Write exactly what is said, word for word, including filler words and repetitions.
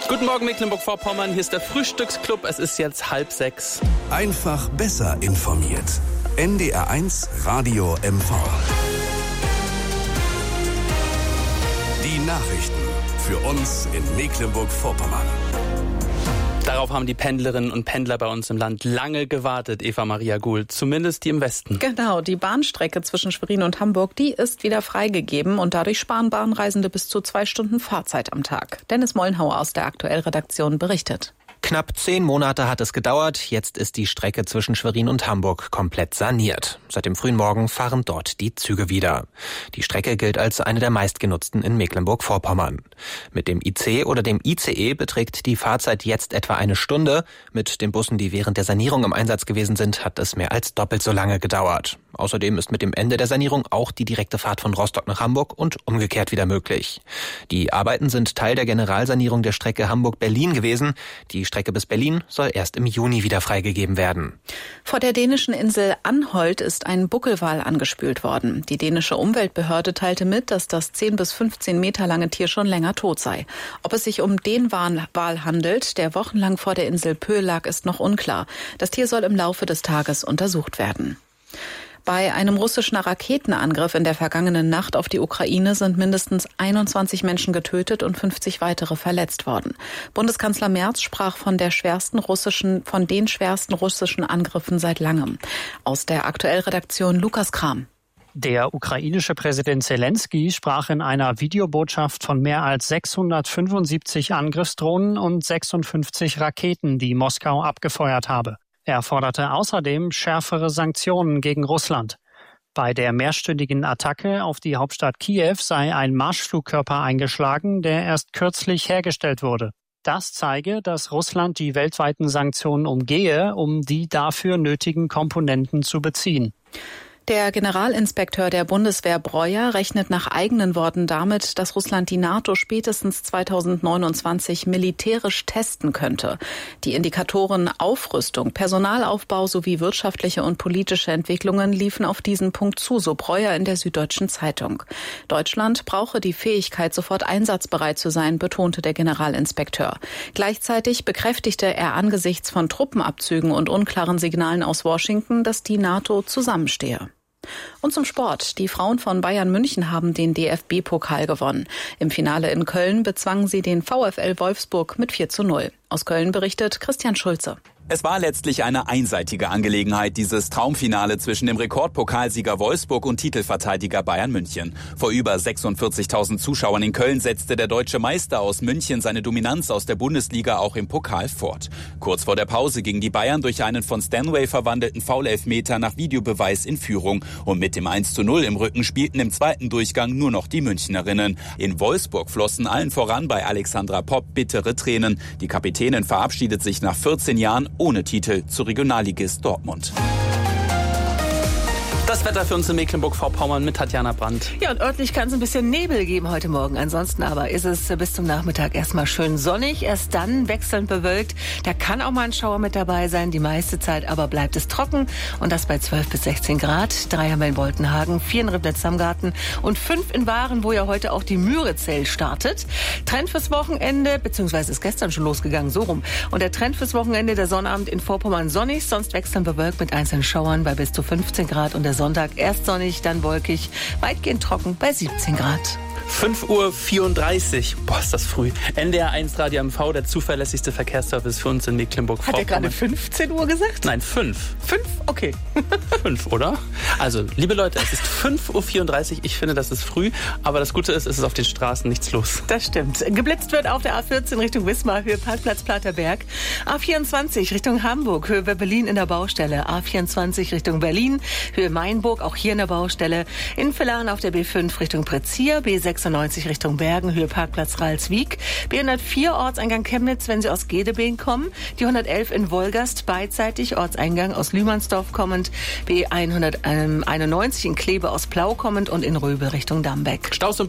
Guten Morgen Mecklenburg-Vorpommern, hier ist der Frühstücksclub, es ist jetzt halb sechs. Einfach besser informiert. N D R eins Radio M V. Die Nachrichten für uns in Mecklenburg-Vorpommern. Darauf haben die Pendlerinnen und Pendler bei uns im Land lange gewartet, Eva Maria Gould, zumindest die im Westen. Genau, die Bahnstrecke zwischen Schwerin und Hamburg, die ist wieder freigegeben und dadurch sparen Bahnreisende bis zu zwei Stunden Fahrzeit am Tag. Dennis Mollenhauer aus der Aktuell-Redaktion berichtet. Knapp zehn Monate hat es gedauert, jetzt ist die Strecke zwischen Schwerin und Hamburg komplett saniert. Seit dem frühen Morgen fahren dort die Züge wieder. Die Strecke gilt als eine der meistgenutzten in Mecklenburg-Vorpommern. Mit dem I C oder dem I C E beträgt die Fahrzeit jetzt etwa eine Stunde. Mit den Bussen, die während der Sanierung im Einsatz gewesen sind, hat es mehr als doppelt so lange gedauert. Außerdem ist mit dem Ende der Sanierung auch die direkte Fahrt von Rostock nach Hamburg und umgekehrt wieder möglich. Die Arbeiten sind Teil der Generalsanierung der Strecke Hamburg-Berlin gewesen. Die Strecke bis Berlin soll erst im Juni wieder freigegeben werden. Vor der dänischen Insel Anholt ist ein Buckelwal angespült worden. Die dänische Umweltbehörde teilte mit, dass das zehn bis fünfzehn Meter lange Tier schon länger tot sei. Ob es sich um den Wal handelt, der wochenlang vor der Insel Pöhl lag, ist noch unklar. Das Tier soll im Laufe des Tages untersucht werden. Bei einem russischen Raketenangriff in der vergangenen Nacht auf die Ukraine sind mindestens einundzwanzig Menschen getötet und fünfzig weitere verletzt worden. Bundeskanzler Merz sprach von der schwersten russischen, von den schwersten russischen Angriffen seit langem. Aus der Aktuell-Redaktion Lukas Kram. Der ukrainische Präsident Zelensky sprach in einer Videobotschaft von mehr als sechshundertfünfundsiebzig Angriffsdrohnen und sechsundfünfzig Raketen, die Moskau abgefeuert habe. Er forderte außerdem schärfere Sanktionen gegen Russland. Bei der mehrstündigen Attacke auf die Hauptstadt Kiew sei ein Marschflugkörper eingeschlagen, der erst kürzlich hergestellt wurde. Das zeige, dass Russland die weltweiten Sanktionen umgehe, um die dafür nötigen Komponenten zu beziehen. Der Generalinspekteur der Bundeswehr Breuer rechnet nach eigenen Worten damit, dass Russland die NATO spätestens zweitausendneunundzwanzig militärisch testen könnte. Die Indikatoren Aufrüstung, Personalaufbau sowie wirtschaftliche und politische Entwicklungen liefen auf diesen Punkt zu, so Breuer in der Süddeutschen Zeitung. Deutschland brauche die Fähigkeit, sofort einsatzbereit zu sein, betonte der Generalinspekteur. Gleichzeitig bekräftigte er angesichts von Truppenabzügen und unklaren Signalen aus Washington, dass die NATO zusammenstehe. Und zum Sport. Die Frauen von Bayern München haben den D F B-Pokal gewonnen. Im Finale in Köln bezwangen sie den VfL Wolfsburg mit vier zu null. Aus Köln berichtet Christian Schulze. Es war letztlich eine einseitige Angelegenheit, dieses Traumfinale zwischen dem Rekordpokalsieger Wolfsburg und Titelverteidiger Bayern München. Vor über sechsundvierzigtausend Zuschauern in Köln setzte der deutsche Meister aus München seine Dominanz aus der Bundesliga auch im Pokal fort. Kurz vor der Pause gingen die Bayern durch einen von Stanway verwandelten Foul-Elfmeter nach Videobeweis in Führung. Und mit dem eins zu null im Rücken spielten im zweiten Durchgang nur noch die Münchnerinnen. In Wolfsburg flossen allen voran bei Alexandra Popp bittere Tränen. Die Kapitänin verabschiedet sich nach vierzehn Jahren ohne Titel zu Regionalligist Dortmund. Das Wetter für uns in Mecklenburg-Vorpommern mit Tatjana Brandt. Ja, und örtlich kann es ein bisschen Nebel geben heute Morgen. Ansonsten aber ist es bis zum Nachmittag erstmal schön sonnig. Erst dann wechselnd bewölkt. Da kann auch mal ein Schauer mit dabei sein. Die meiste Zeit aber bleibt es trocken. Und das bei zwölf bis sechzehn Grad. Drei haben wir in Boltenhagen, vier in Ribnitz-Samgarten und fünf in Waren, wo ja heute auch die Mürizell startet. Trend fürs Wochenende, beziehungsweise ist gestern schon losgegangen, so rum. Und der Trend fürs Wochenende, der Sonnabend in Vorpommern sonnig, sonst wechselnd bewölkt mit einzelnen Schauern bei bis zu fünfzehn Grad und der Sonntag erst sonnig, dann wolkig, weitgehend trocken bei siebzehn Grad. fünf Uhr vierunddreißig. Boah, ist das früh. N D R eins Radio M V, der zuverlässigste Verkehrsservice für uns in Mecklenburg-Vorpommern. Hat er gerade fünfzehn Uhr gesagt? Nein, fünf. Fünf? Okay. Fünf, oder? Also, liebe Leute, es ist fünf Uhr vierunddreißig. Ich finde, das ist früh. Aber das Gute ist, es ist auf den Straßen nichts los. Das stimmt. Geblitzt wird auf der A vierzehn Richtung Wismar, Höhe Parkplatz Platerberg. A vierundzwanzig Richtung Hamburg, Höhe Berlin in der Baustelle. A vierundzwanzig Richtung Berlin, Höhe Mainburg, auch hier in der Baustelle. In Villaren auf der B fünf Richtung Prezier, B sechsundneunzig Richtung Bergen, Höhe Parkplatz Ralswiek, B hundertvier Ortseingang Chemnitz, wenn Sie aus Gedebeen kommen, die hundertelf in Wolgast, beidseitig Ortseingang aus Lühmannsdorf kommend, B hunderteinundneunzig in Kleve aus Plau kommend und in Röbel Richtung Dambeck. Staus und